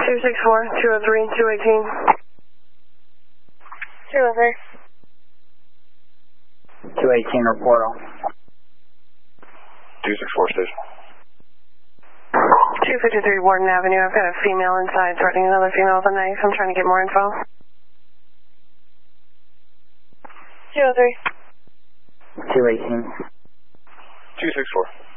264, 203, 218. 203. 218, report all. 264 station. 253 Warden Avenue. I've got a female inside threatening another female with a knife. I'm trying to get more info. 203. 218. 264.